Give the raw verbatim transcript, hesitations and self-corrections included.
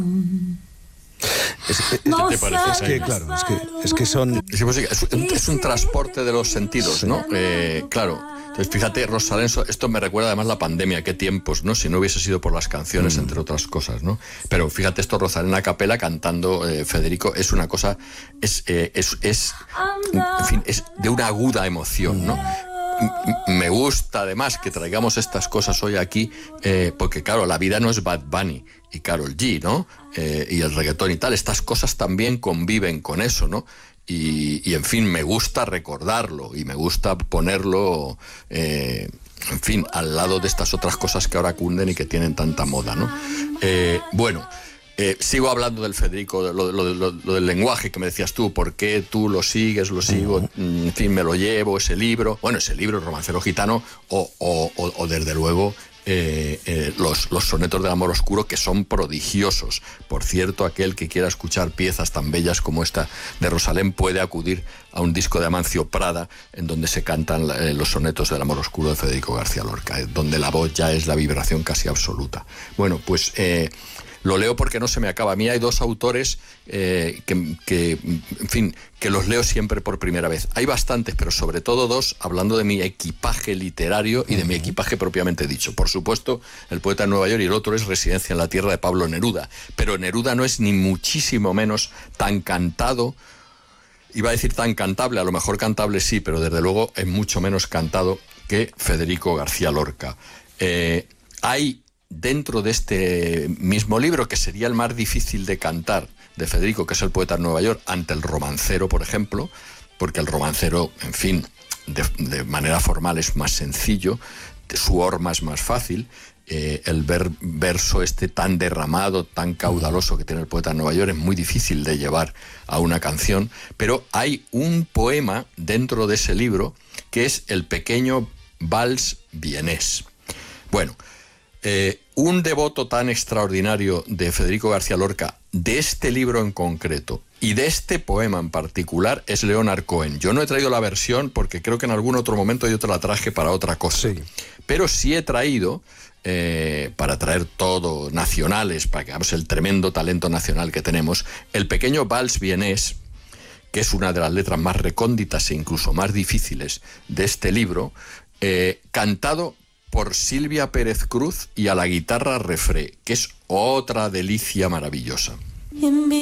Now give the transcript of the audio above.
Es, es, ¿Qué te parece? es que, claro, es que, es que son... Es, es, es un transporte de los sentidos, ¿no? Eh, claro. Entonces, fíjate, Rosalén, esto me recuerda además la pandemia, qué tiempos, ¿no? Si no hubiese sido por las canciones, entre otras cosas, ¿no? Pero fíjate esto, Rosalén a capela cantando eh, Federico, es una cosa, es, eh, es, es, en fin, es de una aguda emoción, ¿no? Me gusta además que traigamos estas cosas hoy aquí, eh, porque claro, la vida no es Bad Bunny y Karol G, ¿no? Eh, y el reggaetón y tal, estas cosas también conviven con eso, ¿no? Y, y en fin, me gusta recordarlo y me gusta ponerlo, eh, en fin, al lado de estas otras cosas que ahora cunden y que tienen tanta moda, ¿no? Eh, bueno, eh, sigo hablando del Federico, lo, lo, lo, lo del lenguaje que me decías tú, ¿por qué tú lo sigues, lo sigo? En fin, me lo llevo, ese libro, bueno, ese libro, El romancero gitano, o, o, o, o desde luego... Eh, eh, los, los sonetos del amor oscuro, que son prodigiosos. Por cierto, aquel que quiera escuchar piezas tan bellas como esta de Rosalén puede acudir a un disco de Amancio Prada en donde se cantan eh, los sonetos del amor oscuro de Federico García Lorca, eh, donde la voz ya es la vibración casi absoluta. Bueno, pues eh, lo leo porque no se me acaba. A mí hay dos autores eh, que, que, en fin, que los leo siempre por primera vez. Hay bastantes, pero sobre todo dos, hablando de mi equipaje literario y de mi equipaje propiamente dicho. Por supuesto, El poeta de Nueva York, y el otro es Residencia en la tierra de Pablo Neruda. Pero Neruda no es ni muchísimo menos tan cantado, iba a decir tan cantable, a lo mejor cantable sí, pero desde luego es mucho menos cantado que Federico García Lorca. Eh, hay... Dentro de este mismo libro, que sería el más difícil de cantar de Federico, que es El poeta de Nueva York, ante El romancero, por ejemplo, porque El romancero, en fin, de, de manera formal es más sencillo, su horma es más fácil, eh, el ver, verso este tan derramado, tan caudaloso que tiene El poeta de Nueva York es muy difícil de llevar a una canción, pero hay un poema dentro de ese libro que es el pequeño vals vienés. Bueno, Eh, un devoto tan extraordinario de Federico García Lorca, de este libro en concreto y de este poema en particular, es Leonard Cohen. Yo no he traído la versión porque creo que en algún otro momento yo te la traje para otra cosa. Sí. Pero sí he traído, eh, para traer todo nacionales, para que veamos el tremendo talento nacional que tenemos, el pequeño vals vienés, que es una de las letras más recónditas e incluso más difíciles de este libro, eh, cantado por Silvia Pérez Cruz y a la guitarra Refré, que es otra delicia maravillosa.